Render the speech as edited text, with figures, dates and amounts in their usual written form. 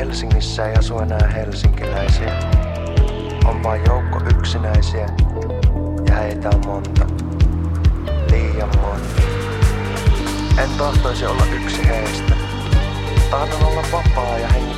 Helsingissä ei asu enää helsinkiläisiä. On vain joukko yksinäisiä ja heitä on monta. Liian monta. En tahtoisi olla yksi heistä. Tahdon olla vapaa ja hengittää